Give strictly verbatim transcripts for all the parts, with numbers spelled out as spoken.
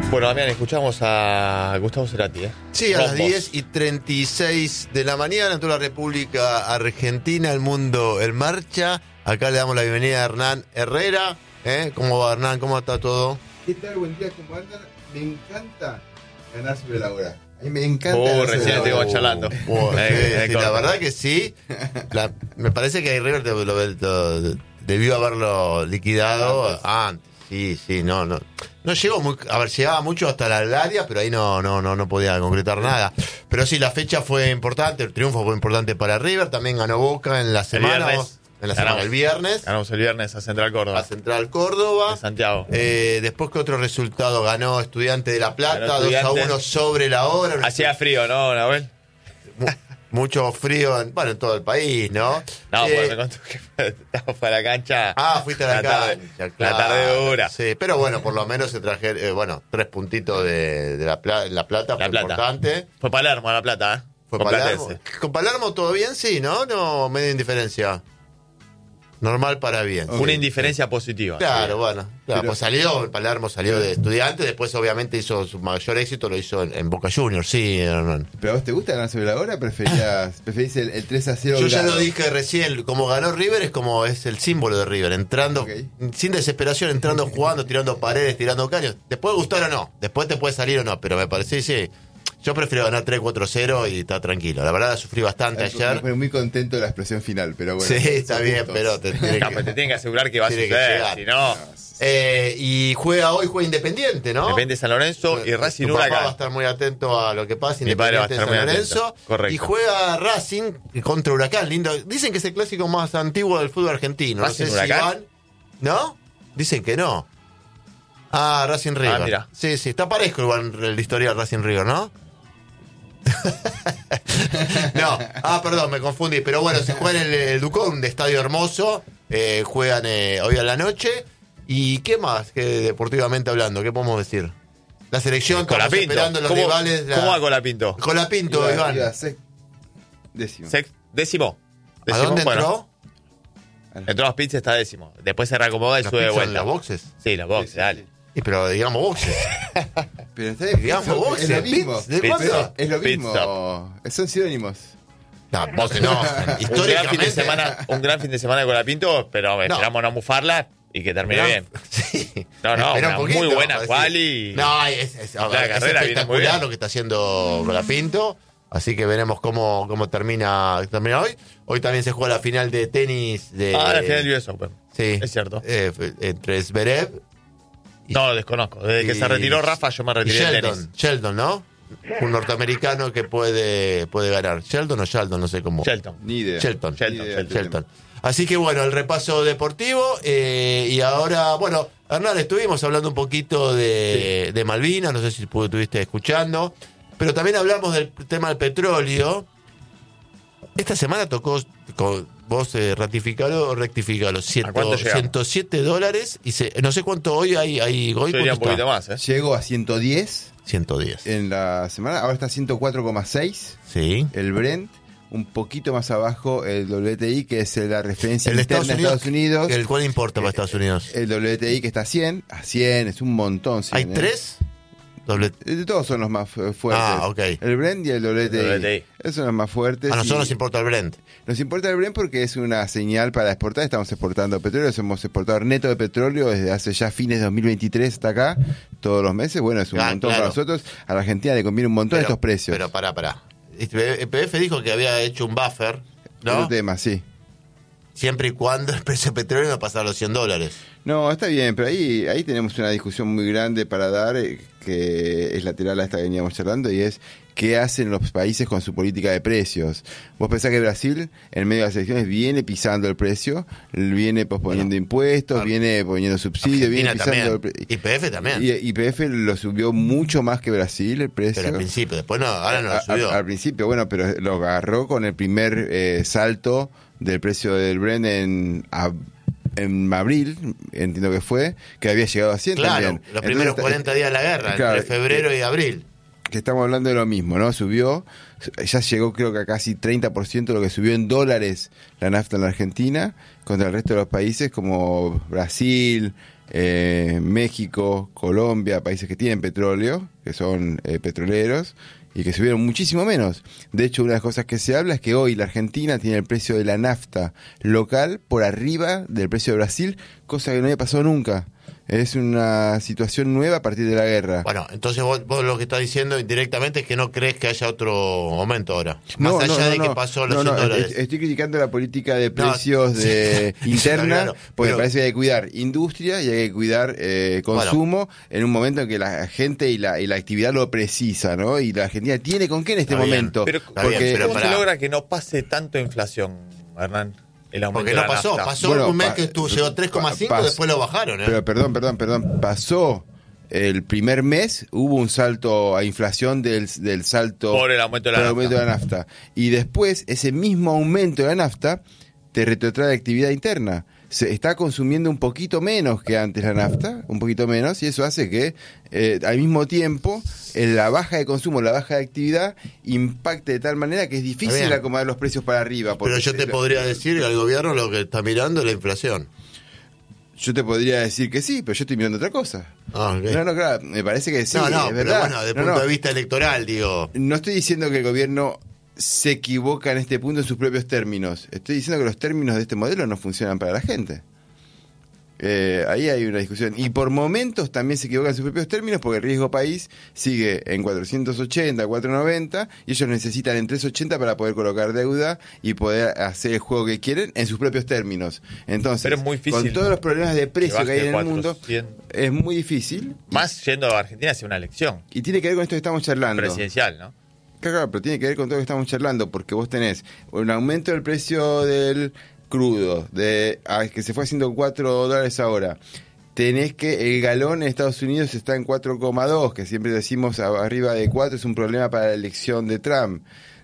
Bueno, Damián, escuchamos a Gustavo Cerati, ¿eh? Sí, a Rombos. las diez y treinta y seis de la mañana en toda la República Argentina, el mundo en marcha. Acá le damos la bienvenida a Hernán Herrera. ¿Eh? ¿Cómo va, Hernán? ¿Cómo está todo? ¿Qué tal? Buen día, ¿cómo andan? Me encanta ganar sobre la hora. A mí me encanta. Uh, ganar sobre recién la te hora. iba charlando. Bueno, Eh, sí, eh, sí, corta. la verdad que sí. La- me parece que River lo- lo- lo- debió haberlo liquidado antes. Sí, sí, no, no. No llegó muy, a ver, llegaba mucho hasta la área, pero ahí no, no, no, no podía concretar nada. Pero sí, la fecha fue importante, el triunfo fue importante para River, también ganó Boca en la semana. viernes. En la semana, Ganamos. el viernes. Ganamos el viernes a Central Córdoba. A Central Córdoba. De Santiago. Eh, después, ¿qué otro resultado? Ganó Estudiante de La Plata, Ganó dos a Estudiantes. uno sobre la hora. Hacía frío, ¿no, Nahuel? Mu- mucho frío en, bueno, en todo el país, ¿no? No, Eh, pues me contó que estábamos para la cancha. Ah, fuiste a la, tarde, cancha, La tarde dura. Sí, pero bueno, por lo menos se trajeron, eh, bueno, tres puntitos de, de la, pla- la Plata, La fue Plata. importante. Fue Palermo a La Plata, ¿eh? Fue Con Palermo. Platense. Con Palermo todo bien, sí, ¿no? No, media indiferencia. Normal para bien. Ok. Una indiferencia positiva. Claro, bueno. Claro, Pero- pues salió, Palermo salió de estudiante, después obviamente hizo su mayor éxito, lo hizo en, en Boca Juniors, sí, Hernán. ¿Pero a vos te gusta ganar sobre la hora? ¿Preferías, preferís el, el tres a cero? Yo ya grado? lo dije recién, como ganó River es como es el símbolo de River, entrando Ok. sin desesperación, entrando jugando, tirando paredes, tirando caños. Te puede gustar o no, después te puede salir o no, pero me parece, sí, yo prefiero ganar tres cuatro cero y estar tranquilo. La verdad la sufrí bastante Ay, ayer. Me pone muy contento de la expresión final, pero bueno. Sí, está son bien, gustos. pero te tiene No, que- pero te tienen que asegurar que va a Tiene que suceder. llegar. Si no, Eh, y juega hoy, juega Independiente, ¿no? depende de San Lorenzo y Racing Tu papá va a Huracán. estar muy atento a lo que pasa. Mi padre va a Independiente estar de San muy Lorenzo. atento. Correcto. Y juega Racing contra Huracán. Lindo. Dicen que es el clásico más antiguo del fútbol argentino. No ¿Racing sé si Huracán? van. ¿No? Dicen que no. Ah, Racing River. Ah, mira. Sí, sí. Está parejo igual el historial Racing River, ¿no? No, ah, perdón, me confundí. Pero bueno, se juega en el, el Ducón, de estadio hermoso. Eh, juegan eh, hoy a la noche. ¿Y qué más que deportivamente hablando? ¿Qué podemos decir? La selección, estamos Colapinto. esperando los ¿Cómo, rivales. la- ¿Cómo va Colapinto? Colapinto, Iba- Iván. iba sec- décimo. Sex- décimo. ¿A Décimo, dónde bueno. entró? Entró a los pits, está décimo. Después se reacomoda y ¿Las sube de pizzas en vuelta. las boxes? Sí, los boxes, Sí, sí, dale. sí. Y pero digamos boxes. Pero está bien, Digamos es lo- boxes. es lo mismo. Pits, ¿de Pits. cuándo? Es lo Pit mismo. Son sinónimos. No, boxes no. Un gran fin de Históricamente. semana, un gran fin de semana de Colapinto, pero esperamos no mufarla y que termine Mirá, bien. Sí. No, no, Espera una un poquito, muy buena para quali. decir. No, es, es, a ver, La es carrera viene muy espectacular bien. lo que está haciendo Colapinto. Así que veremos cómo, cómo termina, termina hoy. Hoy también se juega la final de tenis de. Ah, la final del U S Open. Sí. Es cierto. Eh, entre Zverev y, No, lo desconozco. Desde que y- se retiró Rafa, yo me y retiré del Sheldon. tenis. Sheldon, ¿no? Un norteamericano que puede, puede ganar. Sheldon o Sheldon, no sé cómo. Shelton. Ni idea. Shelton. Shelton, Ni idea Shelton. del Shelton. Así que bueno, el repaso deportivo. eh, y ahora, bueno, Hernán, estuvimos hablando un poquito de, de Malvinas, no sé si pu- estuviste escuchando, pero también hablamos del tema del petróleo. Esta semana tocó, con, vos eh, ratificalo o rectificalo, ¿A cuánto llegamos? ciento siete dólares y se, no sé cuánto hoy hay, hay hoy Yo diría un ¿cuánto poquito está? más, ¿eh? Llegó a ciento diez ciento diez. en la semana. Ahora está a ciento cuatro coma seis. Sí. El Brent. Un poquito más abajo el W T I, que es la referencia El de interna Estados de Unidos, Estados Unidos. ¿el cuál importa para Estados Unidos? El W T I que está a cien. A cien, es un montón. cien, ¿Hay ¿eh? tres? Doble- Eh, Todos son los más fu- fuertes. Ah, ok. El Brent y el W T I. El W T I. Esos son los más fuertes. A nosotros y- nos importa el Brent. Nos importa el Brent porque es una señal para exportar. Estamos exportando petróleo, somos exportador neto de petróleo desde hace ya fines de dos mil veintitrés hasta acá, todos los meses. Bueno, es un Ah, montón claro. para nosotros. A la Argentina le conviene un montón Pero- estos precios. Pero pará, pará. E P F dijo que había hecho un buffer, ¿no? Otro tema, sí. Siempre y cuando el precio del petróleo no pasa a los cien dólares. No, está bien, pero ahí, ahí tenemos una discusión muy grande para dar, eh, que es lateral a esta que veníamos charlando, y es qué hacen los países con su política de precios. Vos pensás que Brasil, en medio de las elecciones, viene pisando el precio, viene posponiendo Bueno, impuestos, Ar- viene poniendo subsidios, viene Argentina pisando también. el precio. Y P F también. Y Y P F lo subió mucho más que Brasil el precio. Pero al principio, después no, ahora no A- lo a- subió. Al, principio, bueno, pero lo agarró con el primer eh, salto del precio del Brent en, a- en abril, entiendo que fue, que había llegado a cien Claro, también. los Entonces, primeros está- cuarenta días de la guerra, claro, entre febrero y abril. que estamos hablando de lo mismo, ¿no? Subió, ya llegó creo que a casi treinta por ciento de lo que subió en dólares la nafta en la Argentina, contra el resto de los países como Brasil, eh, México, Colombia, países que tienen petróleo, que son eh, petroleros, y que subieron muchísimo menos. De hecho, una de las cosas que se habla es que hoy la Argentina tiene el precio de la nafta local por arriba del precio de Brasil, cosa que no había pasado nunca. Es una situación nueva a partir de la guerra. Bueno, entonces vos, vos lo que estás diciendo indirectamente es que no crees que haya otro aumento ahora. Más No, allá no, no, de que no, pasó los no, no, cien dólares. est- Estoy criticando la política de precios No, de sí, interna, claro, porque pero- me parece que hay que cuidar industria y hay que cuidar eh, consumo en un momento en que la gente y la, y la actividad lo precisa, ¿no? Y la Argentina tiene con qué en este Está bien, momento. Pero, Está porque bien, pero ¿cómo se pará. logra que no pase tanto inflación, Hernán? El aumento Porque de no la pasó, nafta. pasó Bueno, un mes pa- que estuvo, llegó tres coma cinco, pa- pas- después lo bajaron, ¿eh? Pero perdón, perdón, perdón, pasó el primer mes, hubo un salto a inflación del, del salto Por el aumento de la por el nafta. aumento de la nafta. Y después, ese mismo aumento de la nafta te retrotrae la actividad interna. Se está consumiendo un poquito menos que antes la nafta, un poquito menos, y eso hace que eh, al mismo tiempo eh, la baja de consumo, la baja de actividad impacte de tal manera que es Está difícil bien. acomodar los precios para arriba. Pero porque yo te se- podría decir que al gobierno lo que está mirando es la inflación. Yo te podría decir que sí, pero yo estoy mirando otra cosa. Ah, ok. No, no, claro, me parece que sí, no, no, es pero verdad. bueno, desde el No, punto no. de vista electoral, digo. No estoy diciendo que el gobierno se equivoca en este punto en sus propios términos. Estoy diciendo que los términos de este modelo no funcionan para la gente. Eh, ahí hay una discusión. Y por momentos también se equivocan en sus propios términos porque el riesgo país sigue en cuatrocientos ochenta, cuatrocientos noventa y ellos necesitan en trescientos ochenta para poder colocar deuda y poder hacer el juego que quieren en sus propios términos. Entonces, Pero es muy difícil, con todos los problemas de precio que, baje hay en el mundo, cuatrocientos. es muy difícil. Más yendo a Argentina hacia una elección Y tiene que ver con esto que estamos charlando. presidencial, ¿no? Claro, claro, pero tiene que ver con todo lo que estamos charlando, porque vos tenés un aumento del precio del crudo, de ah, que se fue haciendo cuatro dólares ahora. Tenés que el galón en Estados Unidos está en cuatro coma dos, que siempre decimos a- arriba de cuatro es un problema para la elección de Trump.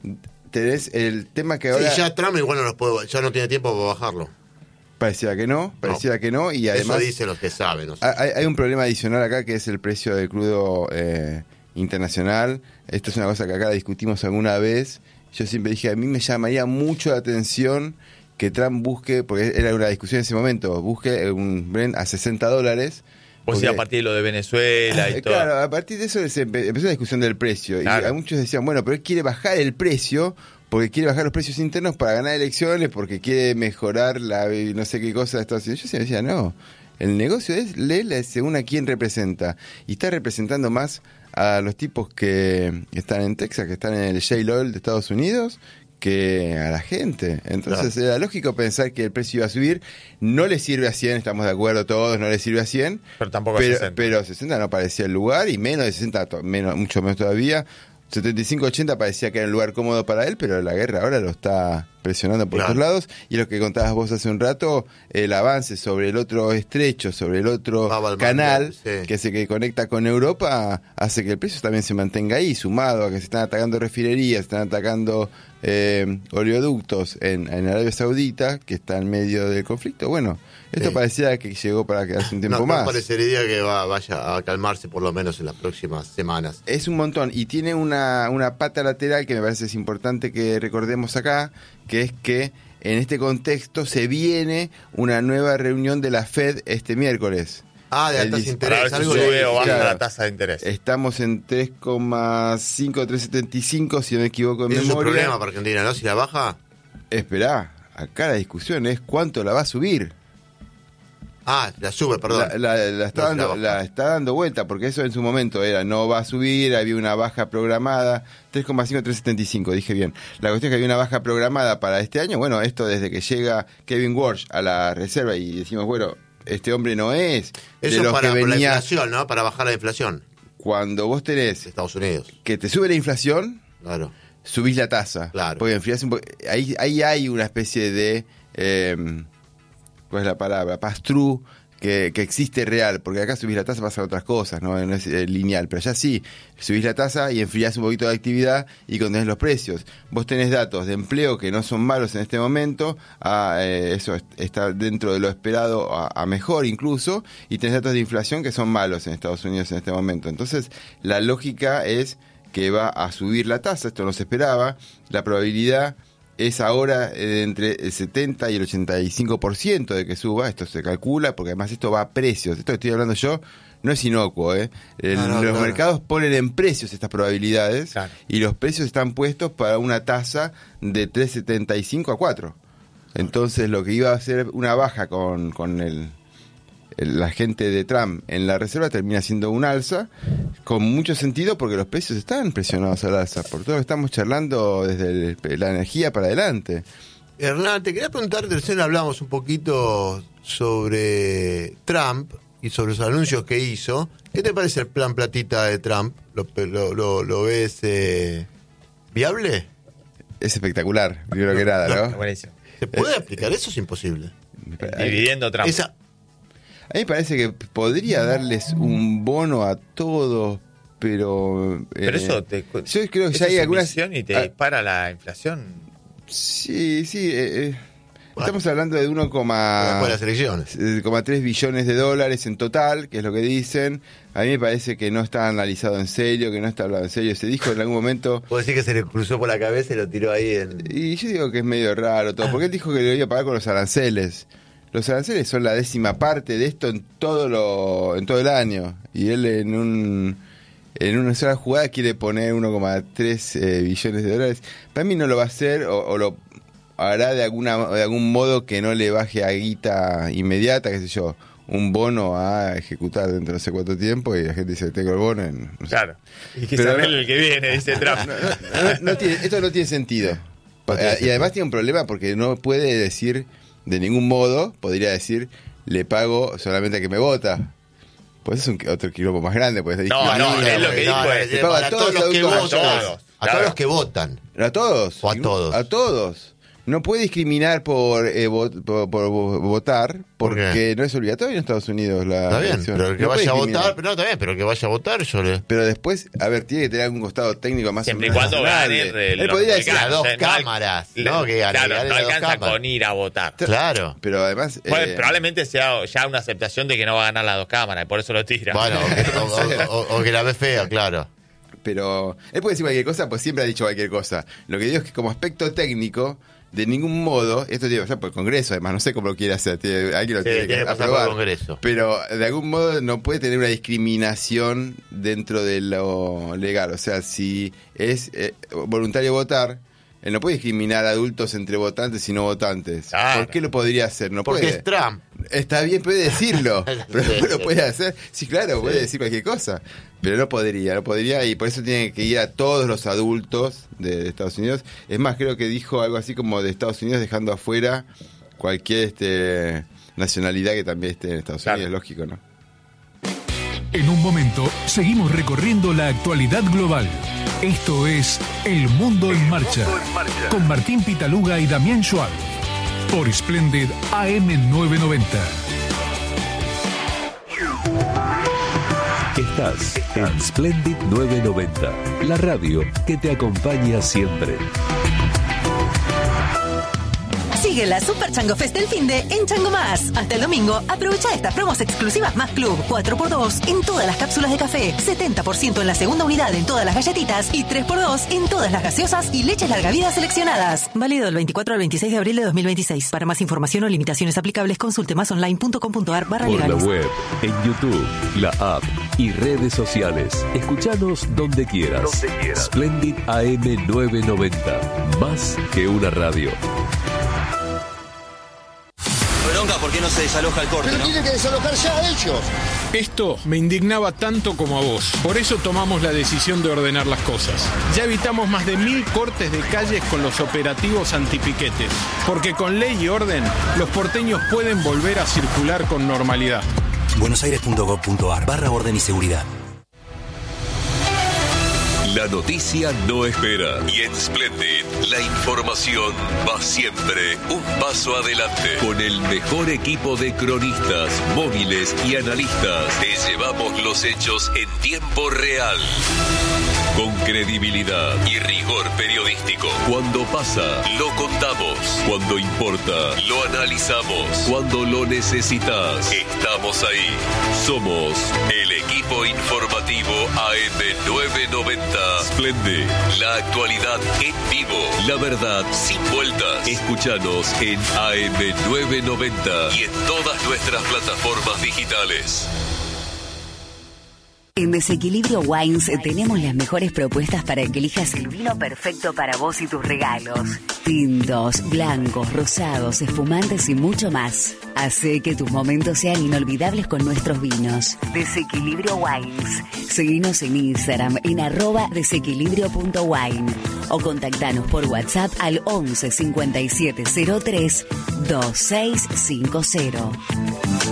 Tenés el tema que ahora Sí, ya Trump igual no los puede, ya no tiene tiempo para bajarlo. pareciera que no, pareciera que no, y además Eso dicen los que saben. No sé. hay, hay un problema adicional acá que es el precio del crudo eh, internacional. Esto es una cosa que acá discutimos alguna vez. Yo siempre dije, a mí me llamaría mucho la atención que Trump busque, porque era una discusión en ese momento, busque un Brent a sesenta dólares. Pues sí, porque- a partir de lo de Venezuela y Eh, todo. Claro, a partir de eso se empe- empezó la discusión del precio. Claro. Y a muchos decían, bueno, pero él quiere bajar el precio porque quiere bajar los precios internos para ganar elecciones, porque quiere mejorar la no sé qué cosa de Estados Unidos. Yo siempre decía, no, el negocio es leerle según a quién representa. Y está representando más a los tipos que están en Texas, que están en el shale oil de Estados Unidos, que a la gente. Entonces Claro. era lógico pensar que el precio iba a subir. No le sirve a cien, estamos de acuerdo todos, no le sirve a cien. Pero tampoco a pero, sesenta. Pero sesenta no parecía el lugar, y menos de sesenta, to- menos, mucho menos todavía. setenta y cinco ochenta parecía que era un lugar cómodo para él, pero la guerra ahora lo está presionando por Claro. todos lados. Y lo que contabas vos hace un rato, el avance sobre el otro estrecho, sobre el otro Bab al canal, Mandeb, sí. que es el que conecta con Europa, hace que el precio también se mantenga ahí, sumado a que se están atacando refinerías, se están atacando eh, oleoductos en, en Arabia Saudita, que está en medio del conflicto. Bueno, esto Sí. parecía que llegó para quedarse un tiempo No, más. no parecería que va, vaya a calmarse por lo menos en las próximas semanas. Es un montón y tiene una, una pata lateral que me parece es importante que recordemos acá, que es que en este contexto se viene una nueva reunión de la Fed este miércoles. Ah, de El altas dis- Para ver interés, si algo sube de- o baja claro. la tasa de interés. Estamos en tres coma cinco, tres coma setenta y cinco, si no me equivoco en Ese es un memoria. problema para Argentina, ¿no? Si la baja. Esperá, acá la discusión es cuánto la va a subir. Ah, la sube, perdón. La, la- la está No, dando, la baja. la está dando vuelta, porque eso en su momento era no va a subir, había una baja programada, tres coma cinco, tres coma setenta y cinco, dije bien. La cuestión es que había una baja programada para este año. Bueno, esto desde que llega Kevin Walsh a la reserva y decimos, bueno, este hombre no es de Eso es los para, que para la venía. inflación, ¿no? Para bajar la inflación Cuando vos de tenés Estados Unidos. que te sube la inflación, Claro. subís la tasa. Claro. Porque enfriás un po- ahí, ahí hay una especie de, eh, ¿cuál es la palabra? Pass-through que, que existe real, porque acá subís la tasa pasan otras cosas, no, no es eh, lineal, pero allá sí, subís la tasa y enfriás un poquito de actividad y contenés los precios. Vos tenés datos de empleo que no son malos en este momento, a, eh, eso est- está dentro de lo esperado a, a mejor incluso, y tenés datos de inflación que son malos en Estados Unidos en este momento. Entonces, la lógica es que va a subir la tasa, esto no se esperaba, la probabilidad es ahora eh, entre el setenta y el ochenta y cinco por ciento de que suba. Esto se calcula porque además esto va a precios. Esto que estoy hablando yo no es inocuo, ¿eh? El, no, no, los claro. mercados ponen en precios estas probabilidades, claro. y los precios están puestos para una tasa de tres coma setenta y cinco a cuatro. Entonces lo que iba a ser una baja con, con el, el, la gente de Trump en la reserva termina siendo un alza, con mucho sentido porque los precios están presionados al alza, por todo lo que estamos charlando desde el, la energía para adelante. Hernán, te quería preguntar, recién hablamos un poquito sobre Trump y sobre los anuncios que hizo. ¿Qué te parece el plan platita de Trump? ¿Lo, lo, lo, lo ves eh, viable? Es espectacular, primero que nada, ¿no? Buenísimo. ¿Se puede aplicar? Eso es imposible. Dividiendo Trump. Esa, A mí me parece que podría darles un bono a todos, pero... Pero eh, eso te, yo creo que eso ya hay es algunas... emisión y te ah, dispara la inflación. sí, sí. Eh, eh, Bueno. estamos hablando de uno después de las elecciones. coma tres billones de dólares en total, que es lo que dicen. A mí me parece que no está analizado en serio, que no está hablado en serio. Se dijo en algún momento... Puedo decir que se le cruzó por la cabeza y lo tiró ahí en... Y yo digo que es medio raro todo, porque él dijo que lo iba a pagar con los aranceles. Los aranceles son la décima parte de esto en todo lo en todo el año. Y él en un en una sola jugada quiere poner uno coma tres eh, billones de dólares. Para mí no lo va a hacer, o, o lo hará de alguna de algún modo que no le baje a guita inmediata, qué sé yo, un bono a ejecutar dentro de no sé cuánto tiempo, y la gente dice, tengo el bono en, no sé. Claro. Y que Pero sabe no- el que viene, dice Trump. No, no, no tiene- esto no tiene sentido. No tiene Eh, y sentido. además tiene un problema porque no puede decir de ningún modo, podría decir, le pago solamente a que me vota. Pues es un, otro quilombo más grande. Pues No, no, es lo que dijo es- le paga para a todos todos los que los votan. adultos. A Claro. todos los que votan. ¿A todos? O a todos. A todos. No puede discriminar por, eh, vo- por, por vo- votar ¿Por qué? porque no es obligatorio en Estados Unidos la Está bien, elección. pero el que No puede vaya a discriminar. votar, pero no, está bien, pero el que vaya a votar, yo le... Pero después, a ver, tiene que tener algún costado técnico más Siempre y o menos cuando razonable. gane el- Él los podría decir, Las dos republicanos, o sea, cámaras, le- ¿no? Que gane, claro, gane no las dos alcanza cámaras. con ir a votar. Claro. pero además... Bueno, eh, probablemente sea ya una aceptación de que no va a ganar las dos cámaras, y por eso lo tira. Bueno, o, que- o- o- o que la ve fea, claro. Pero él puede decir cualquier cosa, pues siempre ha dicho cualquier cosa. Lo que digo es que como aspecto técnico, de ningún modo, esto tiene que pasar por el Congreso, además, no sé cómo lo quiere hacer, tiene, alguien lo Sí, tiene, tiene que que pasar por aprobar. el Congreso. Pero de algún modo no puede tener una discriminación dentro de lo legal. O sea, si es eh, voluntario votar, él no puede discriminar a adultos entre votantes y no votantes. Claro. ¿Por qué lo podría hacer? No Porque puede. es Trump. Está bien, puede decirlo, pero Sí, no lo sí. puede hacer. Sí, claro, puede Sí. decir cualquier cosa, pero no podría, no podría, y por eso tiene que ir a todos los adultos de, de Estados Unidos. Es más, creo que dijo algo así como de Estados Unidos, dejando afuera cualquier este nacionalidad que también esté en Estados Claro. Unidos, lógico, ¿no? En un momento, seguimos recorriendo la actualidad global. Esto es El Mundo en Marcha, con Martín Pitaluga y Damián Schwab, por Splendid A M novecientos noventa. Estás en Splendid novecientos noventa, la radio que te acompaña siempre. Sigue la Super Chango Fest del finde en Chango Más. Hasta el domingo, aprovecha estas promos exclusivas más club. cuatro por dos en todas las cápsulas de café, setenta por ciento en la segunda unidad en todas las galletitas y tres por dos en todas las gaseosas y leches largavidas seleccionadas. Válido del veinticuatro al veintiséis de abril de dos mil veintiséis. Para más información o limitaciones aplicables, consulte másonline.com.ar barra Por la legales. web, en YouTube, la app y redes sociales. Escuchanos donde quieras. Donde quieras. Splendid A M novecientos noventa, más que una radio. Bronca, ¿por qué no se desaloja el corte, Pero no? tienen que desalojar ya a ellos. Esto me indignaba tanto como a vos. Por eso tomamos la decisión de ordenar las cosas. Ya evitamos más de mil cortes de calles con los operativos antipiquetes. Porque con ley y orden, los porteños pueden volver a circular con normalidad. buenosaires.gov.ar barra orden y seguridad. La noticia no espera. Y en Splendid, la información va siempre un paso adelante. Con el mejor equipo de cronistas, móviles y analistas, te llevamos los hechos en tiempo real. Con credibilidad y rigor periodístico. Cuando pasa, lo contamos. Cuando importa, lo analizamos. Cuando lo necesitas, estamos ahí. Somos el equipo informativo A M novecientos noventa. Splendid. Splendid. La actualidad en vivo. La verdad sin vueltas. Escúchanos en A M novecientos noventa y en todas nuestras plataformas digitales. En Desequilibrio Wines tenemos las mejores propuestas para que elijas el vino perfecto para vos y tus regalos. Tintos, blancos, rosados, espumantes y mucho más. Hace que tus momentos sean inolvidables con nuestros vinos. Desequilibrio Wines. Seguinos en Instagram en arroba desequilibrio punto wine o contactanos por WhatsApp al once cincuenta y siete cero tres veintiséis cincuenta.